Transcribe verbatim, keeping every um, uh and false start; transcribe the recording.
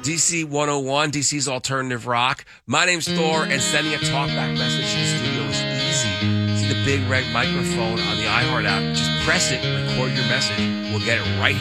D C one oh one, D C's Alternative Rock. My name's Thor, and sending a talkback message to the studio is easy. See the big red microphone on the iHeart app. Just press it, record your message. We'll get it right